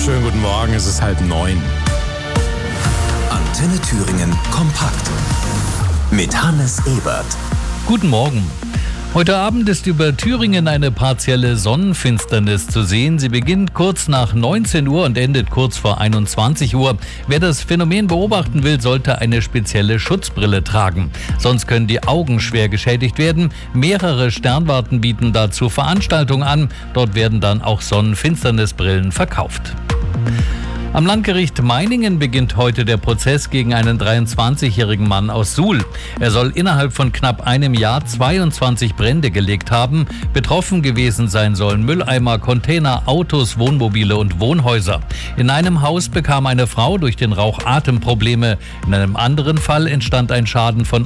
Schönen guten Morgen, es ist 8:30. Antenne Thüringen kompakt mit Hannes Ebert. Guten Morgen. Heute Abend ist über Thüringen eine partielle Sonnenfinsternis zu sehen. Sie beginnt kurz nach 19 Uhr und endet kurz vor 21 Uhr. Wer das Phänomen beobachten will, sollte eine spezielle Schutzbrille tragen. Sonst können die Augen schwer geschädigt werden. Mehrere Sternwarten bieten dazu Veranstaltungen an. Dort werden dann auch Sonnenfinsternisbrillen verkauft. Am Landgericht Meiningen beginnt heute der Prozess gegen einen 23-jährigen Mann aus Suhl. Er soll innerhalb von knapp einem Jahr 22 Brände gelegt haben. Betroffen gewesen sein sollen Mülleimer, Container, Autos, Wohnmobile und Wohnhäuser. In einem Haus bekam eine Frau durch den Rauch Atemprobleme. In einem anderen Fall entstand ein Schaden von